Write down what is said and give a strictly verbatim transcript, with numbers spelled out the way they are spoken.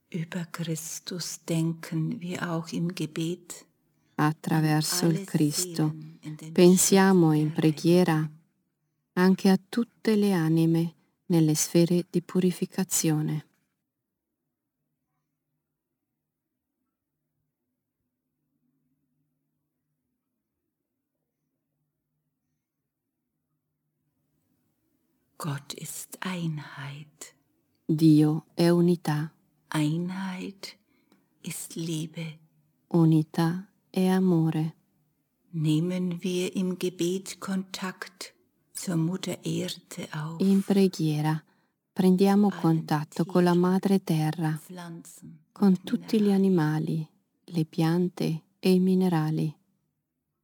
Über Christus denken wir auch im Gebet. Attraverso il Cristo pensiamo in preghiera anche a tutte le anime nelle sfere di purificazione. Gott ist Einheit. Dio è unità. Einheit ist Liebe. Unità è amore. Nehmen wir im Gebet Kontakt zur Mutter Erde auf. In preghiera prendiamo contatto con la Madre Terra, con tutti gli animali, le piante e i minerali.